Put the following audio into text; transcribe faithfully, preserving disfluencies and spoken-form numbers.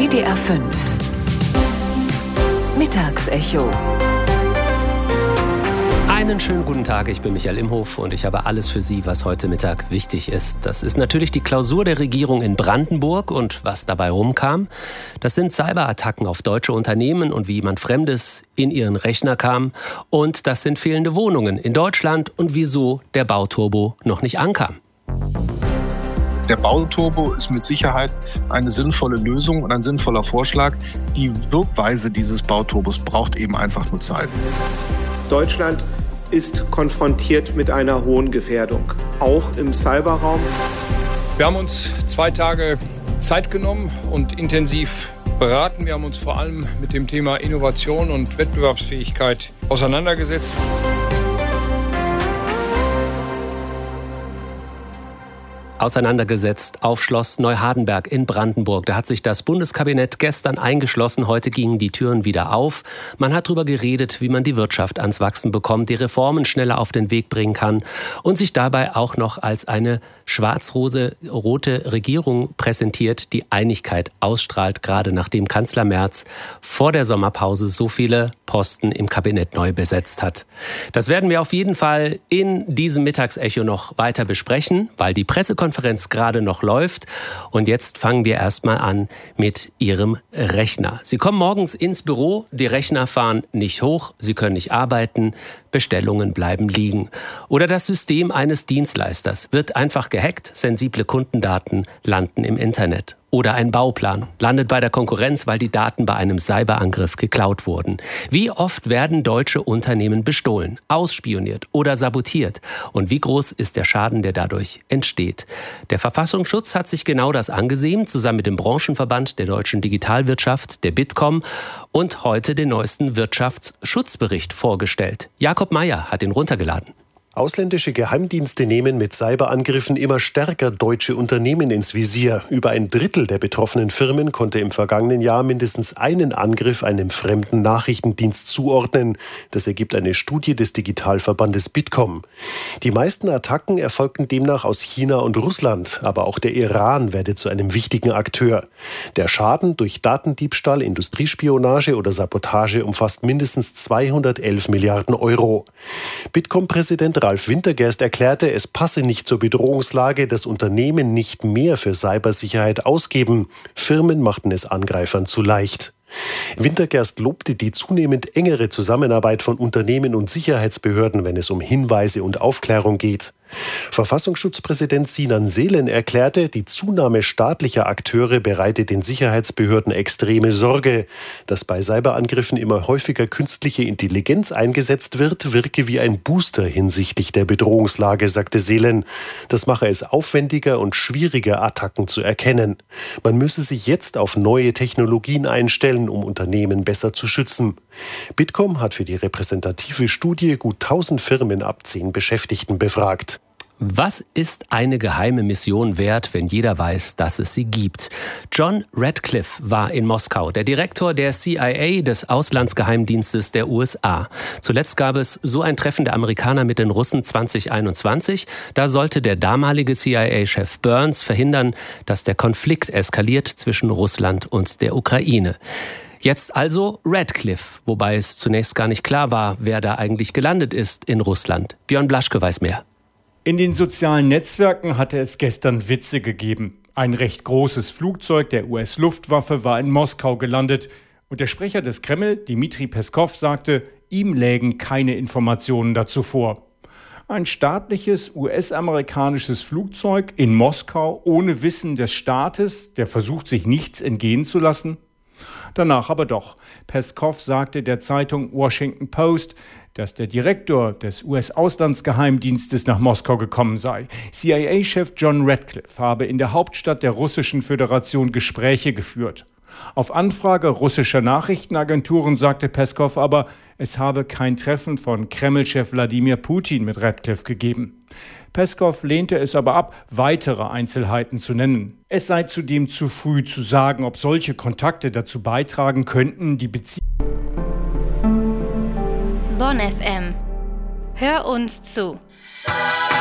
W D R fünf Mittagsecho. Einen schönen guten Tag, ich bin Michael Imhof und ich habe alles für Sie, was heute Mittag wichtig ist. Das ist natürlich die Klausur der Regierung in Brandenburg und was dabei rumkam. Das sind Cyberattacken auf deutsche Unternehmen und wie jemand Fremdes in ihren Rechner kam. Und das sind fehlende Wohnungen in Deutschland und wieso der Bauturbo noch nicht ankam. Der Bauturbo ist mit Sicherheit eine sinnvolle Lösung und ein sinnvoller Vorschlag. Die Wirkweise dieses Bauturbos braucht eben einfach nur Zeit. Deutschland ist konfrontiert mit einer hohen Gefährdung, auch im Cyberraum. Wir haben uns zwei Tage Zeit genommen und intensiv beraten. Wir haben uns vor allem mit dem Thema Innovation und Wettbewerbsfähigkeit auseinandergesetzt. Auseinandergesetzt auf Schloss Neuhardenberg in Brandenburg. Da hat sich das Bundeskabinett gestern eingeschlossen. Heute gingen die Türen wieder auf. Man hat darüber geredet, wie man die Wirtschaft ans Wachsen bekommt, die Reformen schneller auf den Weg bringen kann und sich dabei auch noch als eine schwarz-rote Regierung präsentiert, die Einigkeit ausstrahlt, gerade nachdem Kanzler Merz vor der Sommerpause so viele Posten im Kabinett neu besetzt hat. Das werden wir auf jeden Fall in diesem Mittagsecho noch weiter besprechen, weil die Pressekonferenz Konferenz gerade noch läuft. Und jetzt fangen wir erstmal an mit Ihrem Rechner. Sie kommen morgens ins Büro, die Rechner fahren nicht hoch, Sie können nicht arbeiten, Bestellungen bleiben liegen. Oder das System eines Dienstleisters wird einfach gehackt, sensible Kundendaten landen im Internet. Oder ein Bauplan landet bei der Konkurrenz, weil die Daten bei einem Cyberangriff geklaut wurden. Wie oft werden deutsche Unternehmen bestohlen, ausspioniert oder sabotiert? Und wie groß ist der Schaden, der dadurch entsteht? Der Verfassungsschutz hat sich genau das angesehen, zusammen mit dem Branchenverband der deutschen Digitalwirtschaft, der Bitkom, und heute den neuesten Wirtschaftsschutzbericht vorgestellt. Jakob Meyer hat ihn runtergeladen. Ausländische Geheimdienste nehmen mit Cyberangriffen immer stärker deutsche Unternehmen ins Visier. Über ein Drittel der betroffenen Firmen konnte im vergangenen Jahr mindestens einen Angriff einem fremden Nachrichtendienst zuordnen. Das ergibt eine Studie des Digitalverbandes Bitkom. Die meisten Attacken erfolgten demnach aus China und Russland, aber auch der Iran werde zu einem wichtigen Akteur. Der Schaden durch Datendiebstahl, Industriespionage oder Sabotage umfasst mindestens zweihundertelf Milliarden Euro. Bitkom-Präsident Ralf Wintergerst erklärte, es passe nicht zur Bedrohungslage, dass Unternehmen nicht mehr für Cybersicherheit ausgeben. Firmen machten es Angreifern zu leicht. Wintergerst lobte die zunehmend engere Zusammenarbeit von Unternehmen und Sicherheitsbehörden, wenn es um Hinweise und Aufklärung geht. Verfassungsschutzpräsident Sinan Selen erklärte, die Zunahme staatlicher Akteure bereite den Sicherheitsbehörden extreme Sorge. Dass bei Cyberangriffen immer häufiger künstliche Intelligenz eingesetzt wird, wirke wie ein Booster hinsichtlich der Bedrohungslage, sagte Selen. Das mache es aufwendiger und schwieriger, Attacken zu erkennen. Man müsse sich jetzt auf neue Technologien einstellen, um Unternehmen besser zu schützen. Bitkom hat für die repräsentative Studie gut tausend Firmen ab zehn Beschäftigten befragt. Was ist eine geheime Mission wert, wenn jeder weiß, dass es sie gibt? John Ratcliffe war in Moskau, der Direktor der C I A, des Auslandsgeheimdienstes der U S A. Zuletzt gab es so ein Treffen der Amerikaner mit den Russen zwanzig einundzwanzig. Da sollte der damalige C I A-Chef Burns verhindern, dass der Konflikt eskaliert zwischen Russland und der Ukraine. Jetzt also Ratcliffe, wobei es zunächst gar nicht klar war, wer da eigentlich gelandet ist in Russland. Björn Blaschke weiß mehr. In den sozialen Netzwerken hatte es gestern Witze gegeben. Ein recht großes Flugzeug der U S-Luftwaffe war in Moskau gelandet. Und der Sprecher des Kreml, Dmitri Peskow, sagte, ihm lägen keine Informationen dazu vor. Ein staatliches U S-amerikanisches Flugzeug in Moskau ohne Wissen des Staates, der versucht, sich nichts entgehen zu lassen? Danach aber doch. Peskow sagte der Zeitung Washington Post, dass der Direktor des U S-Auslandsgeheimdienstes nach Moskau gekommen sei. C I A-Chef John Ratcliffe habe in der Hauptstadt der Russischen Föderation Gespräche geführt. Auf Anfrage russischer Nachrichtenagenturen sagte Peskow aber, es habe kein Treffen von Kreml-Chef Wladimir Putin mit Ratcliffe gegeben. Peskow lehnte es aber ab, weitere Einzelheiten zu nennen. Es sei zudem zu früh zu sagen, ob solche Kontakte dazu beitragen könnten, die Beziehung. Bonn F M. Hör uns zu.